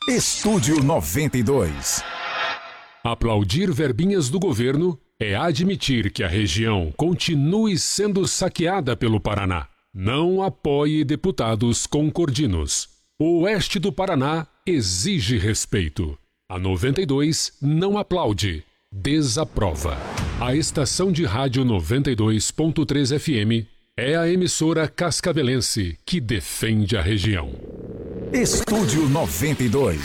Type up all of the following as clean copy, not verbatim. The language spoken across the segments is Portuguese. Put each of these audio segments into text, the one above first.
Estúdio 92. Aplaudir verbinhas do governo é admitir que a região continue sendo saqueada pelo Paraná. Não apoie deputados concordinos. O oeste do Paraná exige respeito. A 92 não aplaude, desaprova. A estação de rádio 92.3 FM é a emissora cascavelense que defende a região. Estúdio 92.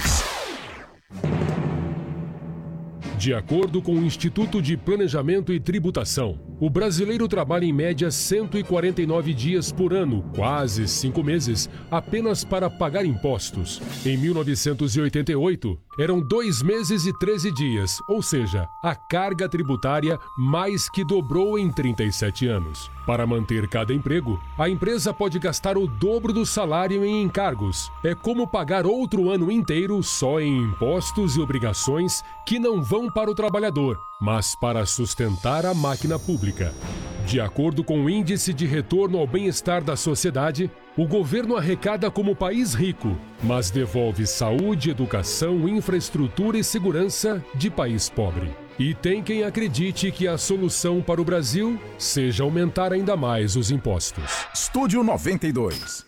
De acordo com o Instituto de Planejamento e Tributação, o brasileiro trabalha em média 149 dias por ano, quase 5 meses, apenas para pagar impostos. Em 1988, eram 2 meses e 13 dias, ou seja, a carga tributária mais que dobrou em 37 anos. Para manter cada emprego, a empresa pode gastar o dobro do salário em encargos. É como pagar outro ano inteiro só em impostos e obrigações que não vão para o trabalhador, mas para sustentar a máquina pública. De acordo com o Índice de Retorno ao Bem-Estar da Sociedade, o governo arrecada como país rico, mas devolve saúde, educação, infraestrutura e segurança de país pobre. E tem quem acredite que a solução para o Brasil seja aumentar ainda mais os impostos. Estúdio 92.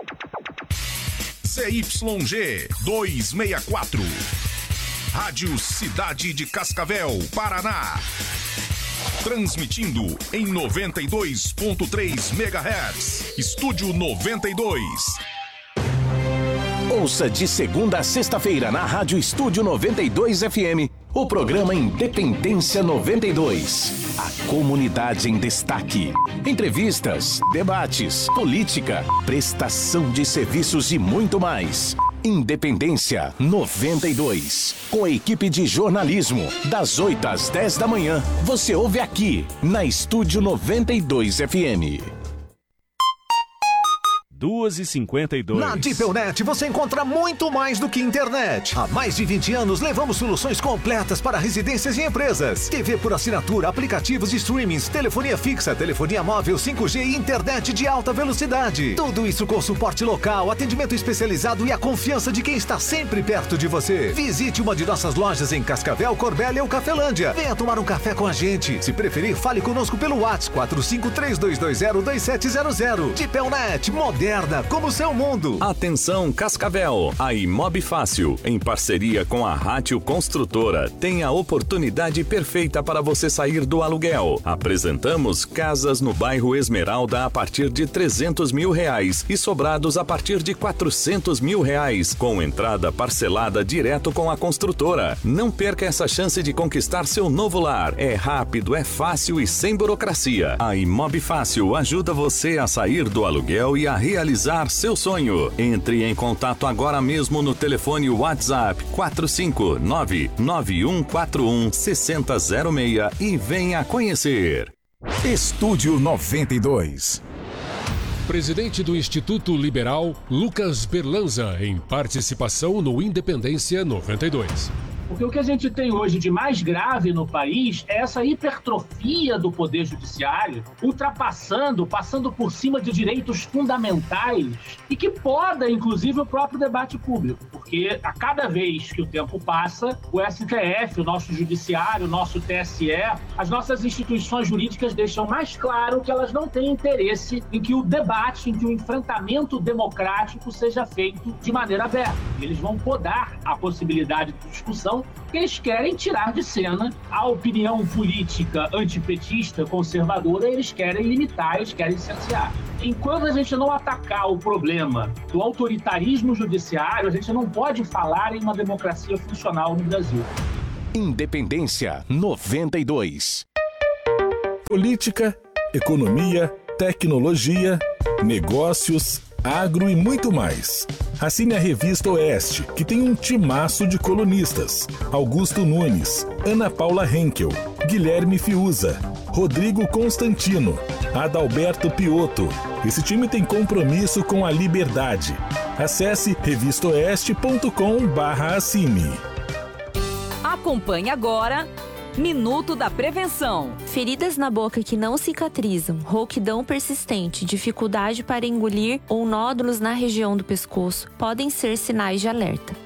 ZYG 264. Rádio Cidade de Cascavel, Paraná. Transmitindo em 92.3 MHz. Estúdio 92. Ouça de segunda a sexta-feira na Rádio Estúdio 92 FM o programa Independência 92. A comunidade em destaque. Entrevistas, debates, política, prestação de serviços e muito mais. Independência 92. Com a equipe de jornalismo, das 8 às 10 da manhã, você ouve aqui, na Estúdio 92 FM. 2h52. Na DeepelNet você encontra muito mais do que internet. Há mais de 20 anos levamos soluções completas para residências e empresas. TV por assinatura, aplicativos de streamings, telefonia fixa, telefonia móvel, 5G e internet de alta velocidade. Tudo isso com suporte local, atendimento especializado e a confiança de quem está sempre perto de você. Visite uma de nossas lojas em Cascavel, Corbélia ou Cafelândia. Venha tomar um café com a gente. Se preferir, fale conosco pelo WhatsApp 4532202700. DeepelNet, moderna como seu mundo. Atenção Cascavel, a Imob Fácil, em parceria com a Rátio Construtora, tem a oportunidade perfeita para você sair do aluguel. Apresentamos casas no bairro Esmeralda a partir de R$300 mil e sobrados a partir de R$400 mil, com entrada parcelada direto com a construtora. Não perca essa chance de conquistar seu novo lar. É rápido, é fácil e sem burocracia. A Imob Fácil ajuda você a sair do aluguel e a realizar seu sonho. Entre em contato agora mesmo no telefone WhatsApp 459-9141-6006 e venha conhecer. Estúdio 92. Presidente do Instituto Liberal, Lucas Berlanza, em participação no Independência 92. Porque o que a gente tem hoje de mais grave no país é essa hipertrofia do poder judiciário, passando por cima de direitos fundamentais e que poda, inclusive, o próprio debate público. Porque a cada vez que o tempo passa, o STF, o nosso judiciário, o nosso TSE, as nossas instituições jurídicas deixam mais claro que elas não têm interesse em que o debate, em que o enfrentamento democrático seja feito de maneira aberta. Eles vão podar a possibilidade de discussão, que eles querem tirar de cena a opinião política antipetista, conservadora, eles querem limitar, eles querem cercear. Enquanto a gente não atacar o problema do autoritarismo judiciário, a gente não pode falar em uma democracia funcional no Brasil. Independência 92. Política, economia, tecnologia, negócios, agro e muito mais. Assine a Revista Oeste, que tem um timaço de colunistas. Augusto Nunes, Ana Paula Henkel, Guilherme Fiuza, Rodrigo Constantino, Adalberto Piotto. Esse time tem compromisso com a liberdade. Acesse revistaoeste.com/assine. Acompanhe agora Minuto da Prevenção. Feridas na boca que não cicatrizam, rouquidão persistente, dificuldade para engolir ou nódulos na região do pescoço podem ser sinais de alerta.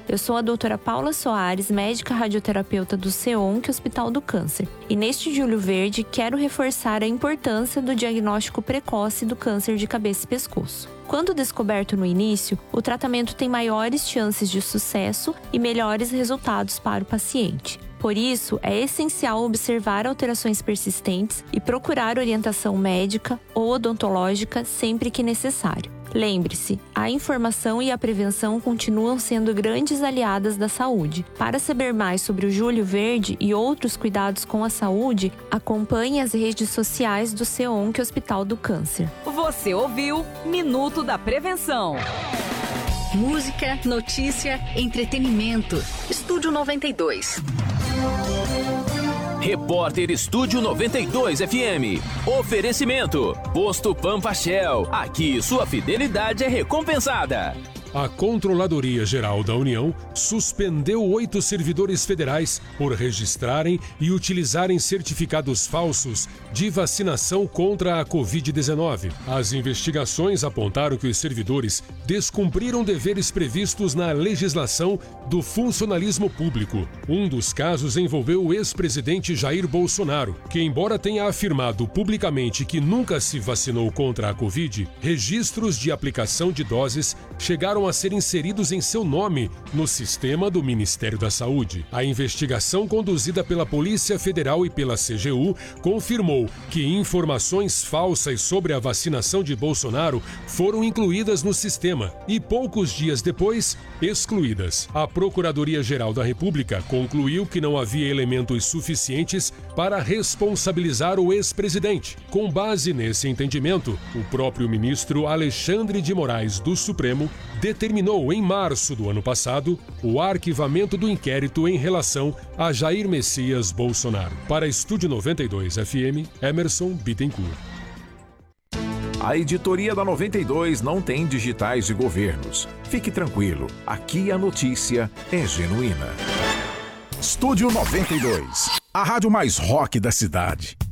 Eu sou a doutora Paula Soares, médica radioterapeuta do CEONC Hospital do Câncer. E neste Julho Verde, quero reforçar a importância do diagnóstico precoce do câncer de cabeça e pescoço. Quando descoberto no início, o tratamento tem maiores chances de sucesso e melhores resultados para o paciente. Por isso, é essencial observar alterações persistentes e procurar orientação médica ou odontológica sempre que necessário. Lembre-se, a informação e a prevenção continuam sendo grandes aliadas da saúde. Para saber mais sobre o Julho Verde e outros cuidados com a saúde, acompanhe as redes sociais do CEONC Hospital do Câncer. Você ouviu Minuto da Prevenção. Música, notícia, entretenimento. Estúdio 92. Repórter Estúdio 92 FM. Oferecimento. Posto Pampa Shell. Aqui sua fidelidade é recompensada. A Controladoria Geral da União suspendeu 8 servidores federais por registrarem e utilizarem certificados falsos de vacinação contra a Covid-19. As investigações apontaram que os servidores descumpriram deveres previstos na legislação do funcionalismo público. Um dos casos envolveu o ex-presidente Jair Bolsonaro, que, embora tenha afirmado publicamente que nunca se vacinou contra a Covid, registros de aplicação de doses chegaram a ser inseridos em seu nome no sistema do Ministério da Saúde. A investigação conduzida pela Polícia Federal e pela CGU confirmou que informações falsas sobre a vacinação de Bolsonaro foram incluídas no sistema e, poucos dias depois, excluídas. A Procuradoria-Geral da República concluiu que não havia elementos suficientes para responsabilizar o ex-presidente. Com base nesse entendimento, o próprio ministro Alexandre de Moraes do Supremo determinou em março do ano passado o arquivamento do inquérito em relação a Jair Messias Bolsonaro. Para Estúdio 92 FM, Emerson Bittencourt. A editoria da 92 não tem digitais de governos. Fique tranquilo, aqui a notícia é genuína. Estúdio 92, a rádio mais rock da cidade.